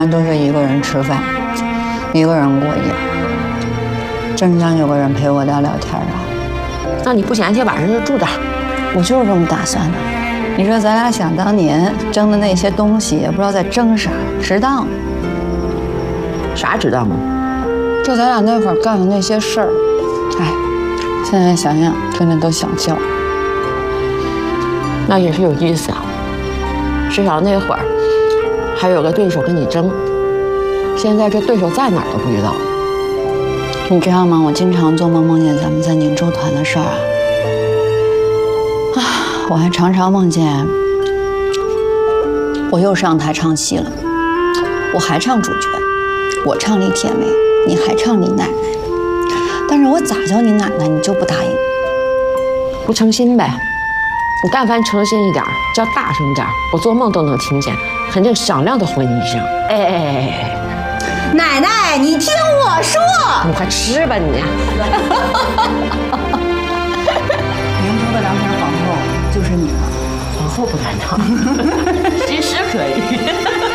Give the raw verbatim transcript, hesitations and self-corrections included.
都是一个人吃饭，一个人过夜，真想有个人陪我聊聊天啊。 那你不嫌弃晚上就住这儿？ 我就是这么打算的。你说咱俩想当年争的那些东西，也不知道在争啥，值当？ 啥值当吗？ 就咱俩那会儿干的那些事儿，哎，现在想想真的都想笑。 那也是有意思啊，至少那会儿还有个对手跟你争，现在这对手在哪儿都不知道。 你知道吗？我经常做梦梦见咱们在宁州团的事儿啊，啊，我还常常梦见我又上台唱戏了，我还唱主角，我唱李铁梅，你还唱李奶奶，但是我咋叫你奶奶，你就不答应， 不诚心呗。你但凡诚心一点，叫大声点，我做梦都能听见，肯定响亮的回你一声。哎哎哎哎！ 奶奶，你听我说， 你快吃吧你。 宁州的良田皇后就是你了。 皇后不敢当，其实可以。